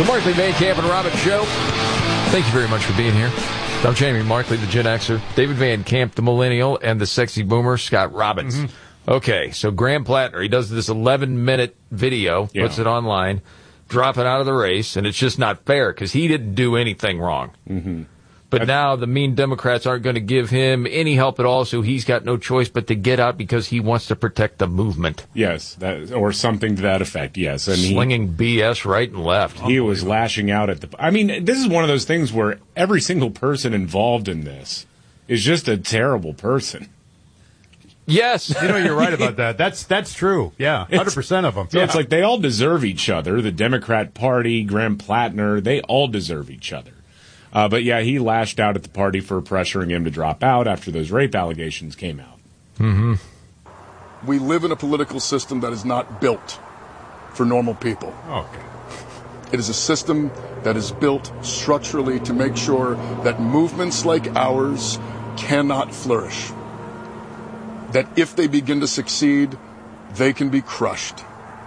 The Markley, Van Camp, and Robbins Show. Thank you very much for being here. I'm Jamie Markley, the Gen Xer, David Van Camp, the Millennial, and the Sexy Boomer, Scott Robbins. Mm-hmm. Okay, so Graham Plattner, he does this 11-minute video, puts it online, dropping out of the race, and it's just not fair because he didn't do anything wrong. Mm-hmm. But now the mean Democrats aren't going to give him any help at all, so he's got no choice but to get out because he wants to protect the movement. Yes, or something to that effect, yes. And slinging BS right and left. He was lashing out at the... I mean, this is one of those things where every single person involved in this is just a terrible person. Yes. You know, you're right about that. That's true. Yeah, 100% of them. So it's like they all deserve each other. The Democrat Party, Graham Plattner, they all deserve each other. But yeah, he lashed out at the party for pressuring him to drop out after those rape allegations came out. Mm-hmm. We live in a political system that is not built for normal people. Okay. It is a system that is built structurally to make sure that movements like ours cannot flourish. That if they begin to succeed, they can be crushed.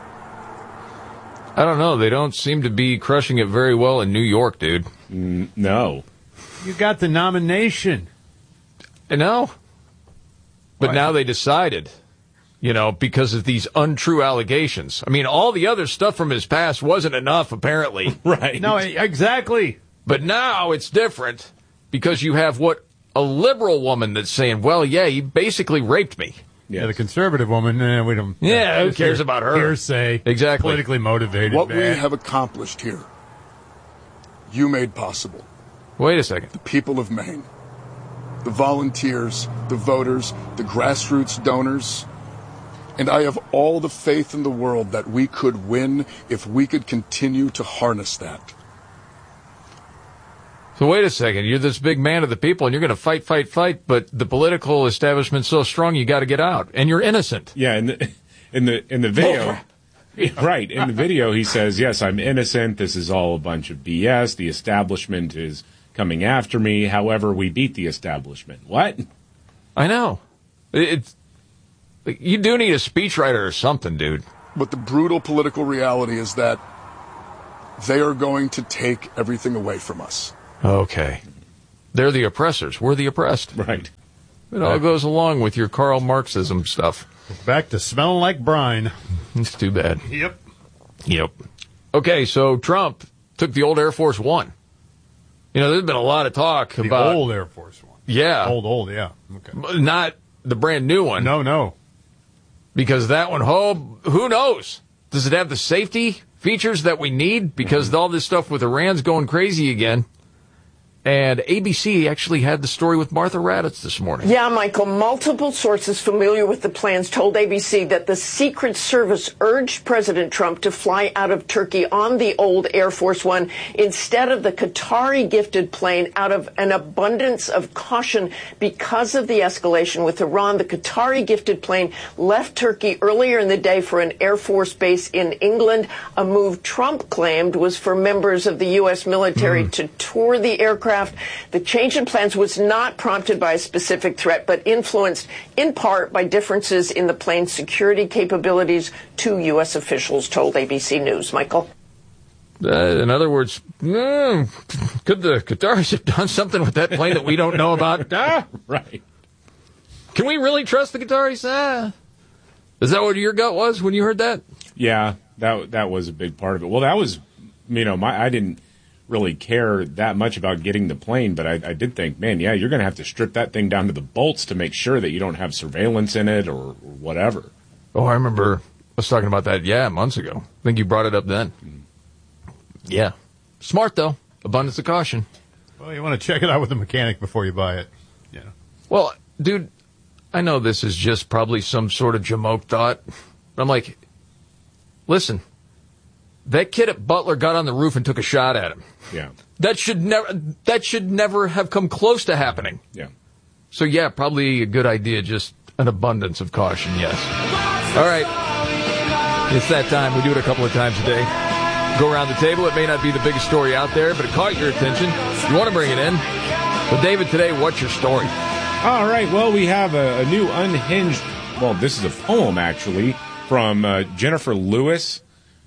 I don't know. They don't seem to be crushing it very well in New York, dude. No. You got the nomination. I know. But now they decided, because of these untrue allegations. I mean, all the other stuff from his past wasn't enough, apparently. Right. No, exactly. But now it's different because you have a liberal woman that's saying, well, yeah, he basically raped me. Yes. Yeah, the conservative woman, we don't... Yeah, who cares about her? Hearsay. Exactly. Politically motivated. What we have accomplished here, you made possible. Wait a second. The people of Maine, the volunteers, the voters, the grassroots donors, and I have all the faith in the world that we could win if we could continue to harness that. So wait a second, you're this big man of the people, and you're going to fight, but the political establishment's so strong, you got to get out, and you're innocent. Yeah, in the video, right? In the video, he says, "Yes, I'm innocent. This is all a bunch of BS. The establishment is coming after me. However, we beat the establishment." What? I know. You do need a speechwriter or something, dude. But the brutal political reality is that they are going to take everything away from us. Okay. They're the oppressors. We're the oppressed. Right. It all goes along with your Karl Marxism stuff. Back to smelling like brine. It's too bad. Yep. Okay, so Trump took the old Air Force One. There's been a lot of talk about... The old Air Force One. Yeah. Old, yeah. Okay. Not the brand new one. No. Because that one, who knows? Does it have the safety features that we need? Because all this stuff with Iran's going crazy again. And ABC actually had the story with Martha Raddatz this morning. Yeah, Michael, multiple sources familiar with the plans told ABC that the Secret Service urged President Trump to fly out of Turkey on the old Air Force One instead of the Qatari-gifted plane out of an abundance of caution because of the escalation with Iran. The Qatari-gifted plane left Turkey earlier in the day for an Air Force base in England, a move Trump claimed was for members of the U.S. military to tour the aircraft. The change in plans was not prompted by a specific threat, but influenced in part by differences in the plane's security capabilities, two U.S. officials told ABC News. Michael? In other words, could the Qataris have done something with that plane that we don't know about? Right. Can we really trust the Qataris? Is that what your gut was when you heard that? Yeah, that was a big part of it. Well, that was, I didn't really care that much about getting the plane, but I did think, man, yeah, you're going to have to strip that thing down to the bolts to make sure that you don't have surveillance in it or whatever. Oh, I remember us talking about that, months ago. I think you brought it up then. Yeah. Smart, though. Abundance of caution. Well, you want to check it out with the mechanic before you buy it. Yeah. Well, dude, I know this is just probably some sort of jamoke thought, but I'm like, listen, that kid at Butler got on the roof and took a shot at him. Yeah. That should never have come close to happening. Yeah. So, yeah, probably a good idea, just an abundance of caution, yes. All right. It's that time. We do it a couple of times a day. Go around the table. It may not be the biggest story out there, but it caught your attention. You want to bring it in. But, David, today, what's your story? All right. Well, we have a new unhinged, this is a poem, actually, from Jennifer Lewis.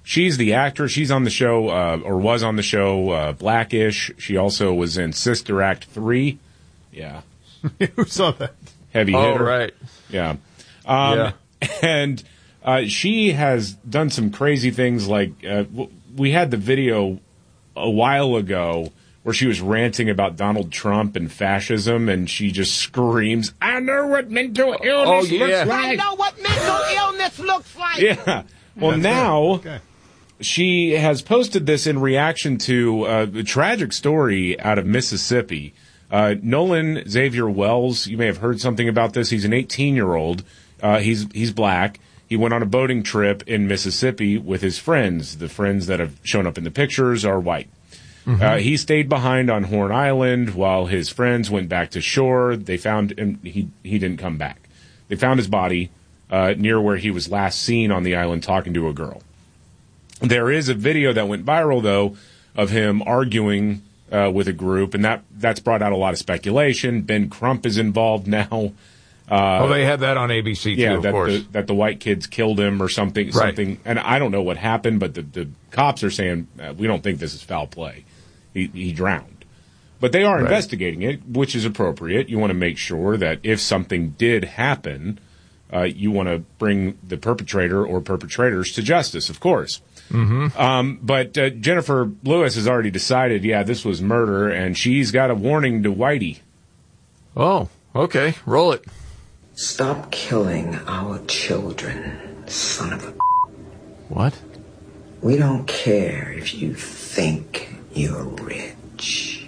She's the actress. She's on the show, or was on the show, Blackish. She also was in Sister Act 3. Yeah. Who saw that? Heavy Oh, hitter. right. Yeah. Yeah. And she has done some crazy things like we had the video a while ago where she was ranting about Donald Trump and fascism, and she just screams, "I know what mental illness looks like. I know what mental illness looks like." Yeah. Well, now Okay. she has posted this in reaction to a tragic story out of Mississippi. Nolan Xavier Wells, you may have heard something about this. He's an 18-year-old. He's black. He went on a boating trip in Mississippi with his friends. The friends that have shown up in the pictures are white. He stayed behind on Horn Island while his friends went back to shore. They found him. He didn't come back. They found his body near where he was last seen on the island talking to a girl. There is a video that went viral, though, of him arguing with a group, and that's brought out a lot of speculation. Ben Crump is involved now. They had that on ABC too, of course. That the white kids killed him or something. Right. Something, and I don't know what happened, but the cops are saying we don't think this is foul play. He drowned, but they are investigating it, which is appropriate. You want to make sure that if something did happen, you want to bring the perpetrator or perpetrators to justice, of course. But Jennifer Lewis has already decided, this was murder, and she's got a warning to Whitey. Oh, okay. Roll it. Stop killing our children, son of a... What? We don't care if you think you're rich.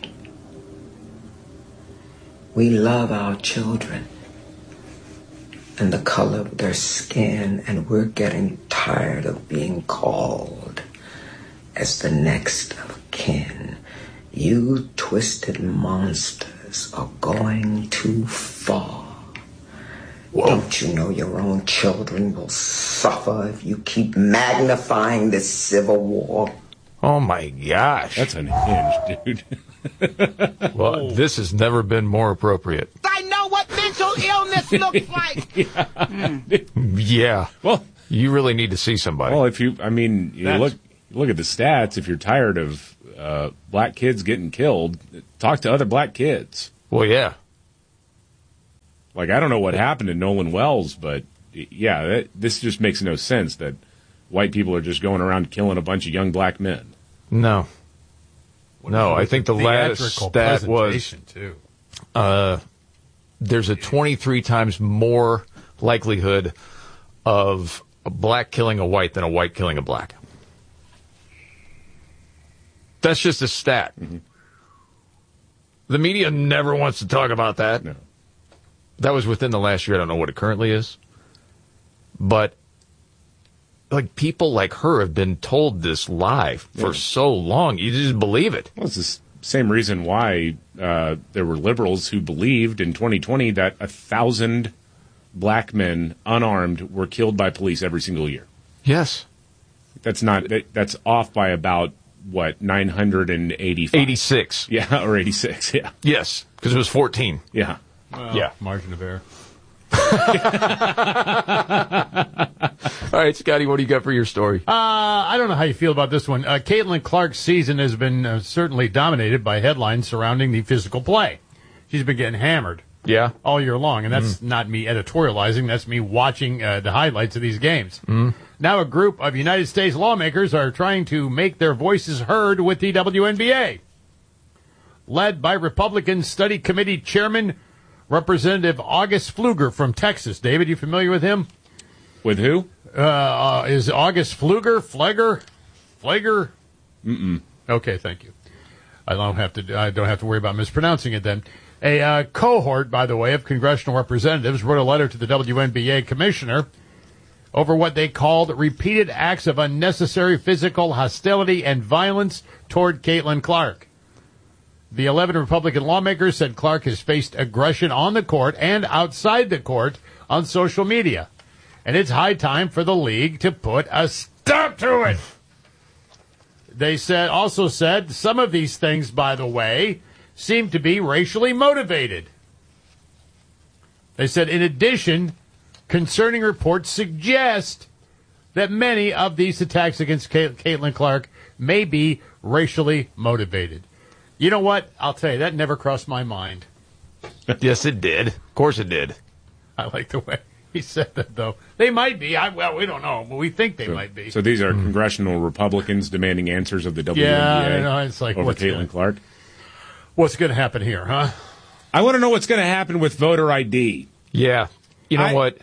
We love our children and the color of their skin, and we're getting tired of being called as the next of kin. You twisted monsters are going too far. Whoa. Don't you know your own children will suffer if you keep magnifying this civil war? Oh, my gosh. That's unhinged, dude. Well, this has never been more appropriate. I know what mental illness looks like. Yeah. Well, you really need to see somebody. Well, you look at the stats. If you're tired of black kids getting killed, talk to other black kids. Well, yeah. Like, I don't know what happened to Nolan Wells, but this just makes no sense that white people are just going around killing a bunch of young black men. No. No, I think the last stat was too. There's a 23 times more likelihood of a black killing a white than a white killing a black. That's just a stat. Mm-hmm. The media never wants to talk about that. No. That was within the last year. I don't know what it currently is. But like people like her have been told this lie for so long. You just believe it. Well, it's the same reason why there were liberals who believed in 2020 that 1,000 black men unarmed were killed by police every single year. Yes. That's off by about, 985? 86. Yeah, or 86, yeah. Yes, because it was 14. Yeah. Well, Yeah. Margin of error. All right, Scotty, what do you got for your story? I don't know how you feel about this one. Caitlin Clark's season has been certainly dominated by headlines surrounding the physical play. She's been getting hammered all year long, and that's not me editorializing. That's me watching the highlights of these games. Now a group of United States lawmakers are trying to make their voices heard with the WNBA. Led by Republican Study Committee Chairman Representative August Pfluger from Texas. David, you familiar with him? With who? Is August Pfluger? Flager? Mm-mm. Okay, thank you. I don't have to worry about mispronouncing it then. A cohort, by the way, of congressional representatives wrote a letter to the WNBA commissioner over what they called repeated acts of unnecessary physical hostility and violence toward Caitlin Clark. The 11 Republican lawmakers said Clark has faced aggression on the court and outside the court on social media. And it's high time for the league to put a stop to it. They also said some of these things, by the way, seem to be racially motivated. They said, in addition, concerning reports suggest that many of these attacks against Caitlin Clark may be racially motivated. You know what? I'll tell you, that never crossed my mind. Yes, it did. Of course it did. I like the way he said that, though. They might be. Well, we don't know, but we think they might be. So these are congressional Republicans demanding answers of the WNBA yeah, it's like, over Caitlin Clark. What's going to happen here, huh? I want to know what's going to happen with voter ID. Yeah. You know what?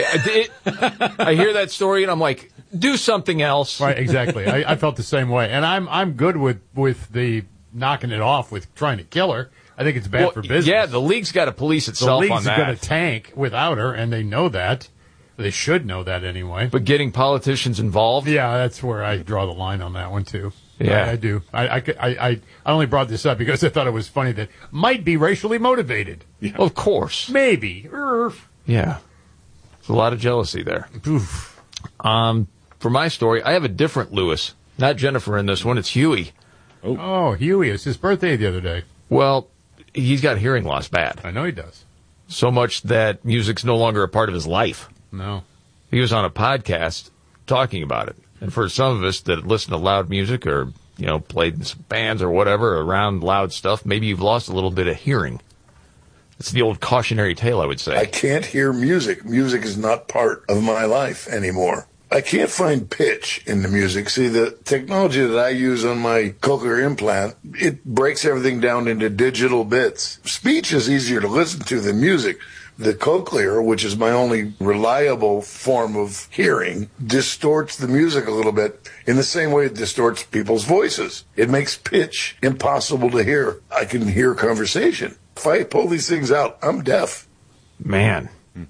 I hear that story, and I'm like, do something else. Right, exactly. I felt the same way. And I'm good with the knocking it off with trying to kill her. I think it's bad for business. Yeah, the league's got to police itself on that. The league's going to tank without her, and they know that. They should know that anyway. But getting politicians involved? Yeah, that's where I draw the line on that one, too. Yeah. I do. I only brought this up because I thought it was funny that might be racially motivated. Yeah. Of course. Maybe. Yeah. There's a lot of jealousy there. Oof. For my story, I have a different Lewis. Not Jennifer in this one. It's Huey. Oh, Huey. It's his birthday the other day. Well, he's got hearing loss bad. I know he does. So much that music's no longer a part of his life. No. He was on a podcast talking about it. And for some of us that listen to loud music or, played in some bands or whatever around loud stuff, maybe you've lost a little bit of hearing. It's the old cautionary tale, I would say. I can't hear music. Music is not part of my life anymore. I can't find pitch in the music. See, the technology that I use on my cochlear implant, it breaks everything down into digital bits. Speech is easier to listen to than music. The cochlear, which is my only reliable form of hearing, distorts the music a little bit in the same way it distorts people's voices. It makes pitch impossible to hear. I can hear conversation. If I pull these things out, I'm deaf. Man. And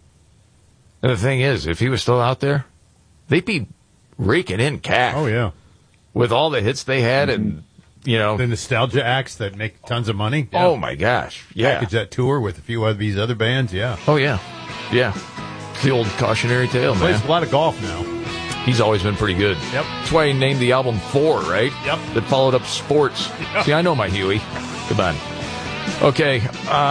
the thing is, if he was still out there, they'd be raking in cash. Oh, yeah. With all the hits they had and, the nostalgia acts that make tons of money. Yeah. Oh, my gosh. Yeah. Package that tour with a few of these other bands, yeah. Oh, yeah. Yeah. It's the old cautionary tale, man. Plays a lot of golf now. He's always been pretty good. Yep. That's why he named the album 4, right? Yep. That followed up Sports. Yep. See, I know my Huey. Goodbye. Okay.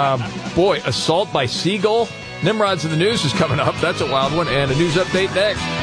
Assault by Seagull. Nimrods in the News is coming up. That's a wild one. And a news update next.